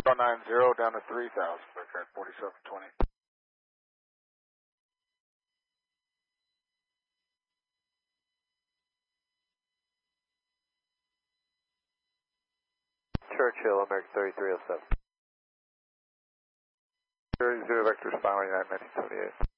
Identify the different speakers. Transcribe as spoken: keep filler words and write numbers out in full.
Speaker 1: nine zero down to three thousand, okay, forty-seven twenty.
Speaker 2: Churchill, American thirty-three oh seven.
Speaker 3: Zero, zero, vectors, final, United nineteen seventy-eight.